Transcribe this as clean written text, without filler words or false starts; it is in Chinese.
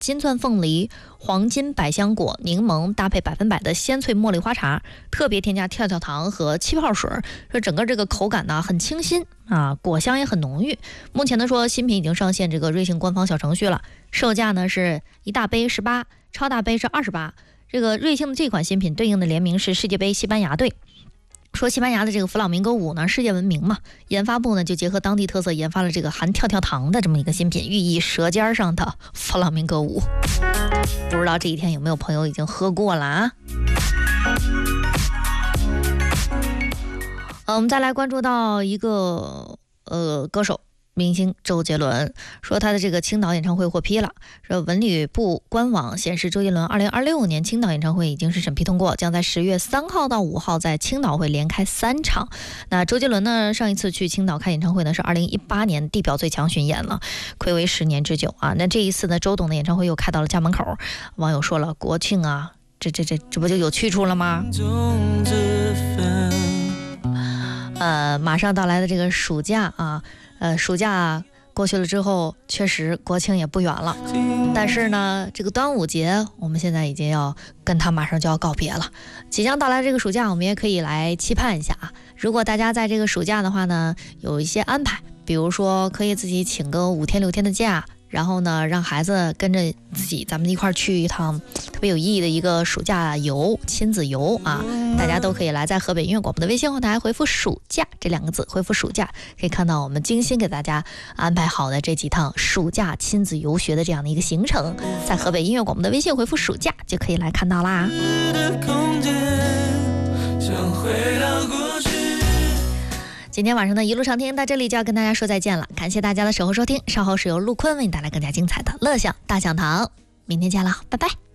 金钻凤梨、黄金百香果、柠檬搭配100%的鲜萃茉莉花茶，特别添加跳跳糖和气泡水，说整个这个口感呢很清新啊，果香也很浓郁。目前呢说新品已经上线这个瑞幸官方小程序了，售价呢是一大杯18，超大杯是28。这个瑞幸的这款新品对应的联名是世界杯西班牙队。说西班牙的这个弗朗明哥舞呢世界闻名嘛，研发部呢就结合当地特色研发了这个含跳跳糖的这么一个新品，寓意舌尖上的弗朗明哥舞。不知道这一天有没有朋友已经喝过了啊？我们再来关注到一个歌手明星周杰伦，说他的这个青岛演唱会获批了。说文旅部官网显示，周杰伦2026年青岛演唱会已经是审批通过，将在10月3号到5号在青岛会连开3场。那周杰伦呢，上一次去青岛开演唱会呢是2018年地表最强巡演了，睽违10年之久啊。那这一次呢，周董的演唱会又开到了家门口，网友说了，国庆啊，这不就有去处了吗？马上到来的这个暑假啊，暑假过去了之后，确实国庆也不远了。但是呢，这个端午节我们现在已经要跟它马上就要告别了。即将到来这个暑假，我们也可以来期盼一下啊。如果大家在这个暑假的话呢，有一些安排，比如说可以自己请个5天6天的假，然后呢，让孩子跟着自己，咱们一块儿去一趟特别有意义的一个暑假游，亲子游啊！大家都可以来在河北音乐广播的微信后台回复"暑假"这2个字，回复"暑假"，可以看到我们精心给大家安排好的这几趟暑假亲子游学的这样的一个行程，在河北音乐广播的微信回复"暑假"就可以来看到啦。今天晚上的一路畅听到这里就要跟大家说再见了，感谢大家的守候收听，稍后是由陆坤为你带来更加精彩的乐享大讲堂，明天见了，拜拜。